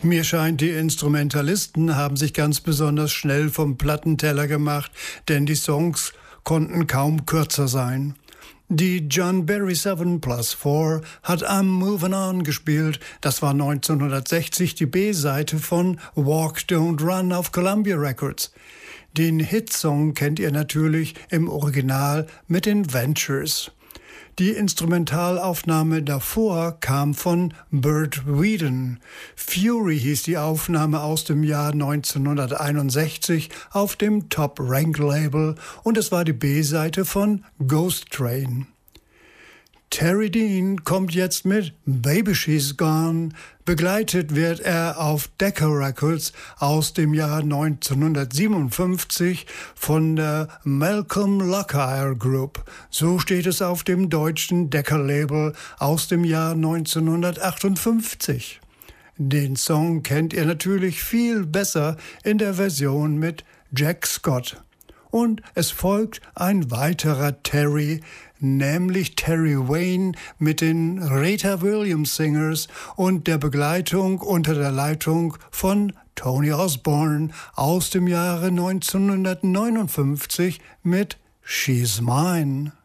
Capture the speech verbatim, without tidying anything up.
Mir scheint, die Instrumentalisten haben sich ganz besonders schnell vom Plattenteller gemacht, denn die Songs konnten kaum kürzer sein. Die John Barry seven plus four hat I'm Moving On gespielt. Das war neunzehnhundertsechzig die B-Seite von Walk Don't Run auf Columbia Records. Den Hitsong kennt ihr natürlich im Original mit den Ventures. Die Instrumentalaufnahme davor kam von Bert Weedon. Fury hieß die Aufnahme aus dem Jahr neunzehnhunderteinundsechzig auf dem Top Rank Label und es war die B-Seite von Ghost Train. Terry Dean kommt jetzt mit Baby She's Gone. Begleitet wird er auf Decca Records aus dem Jahr neunzehnhundertsiebenundfünfzig von der Malcolm Lockyer Group. So steht es auf dem deutschen Decca-Label aus dem Jahr neunzehnhundertachtundfünfzig. Den Song kennt ihr natürlich viel besser in der Version mit Jack Scott. Und es folgt ein weiterer Terry, nämlich Terry Wayne mit den Rita Williams Singers und der Begleitung unter der Leitung von Tony Osborne aus dem Jahre neunzehnhundertneunundfünfzig mit She's Mine.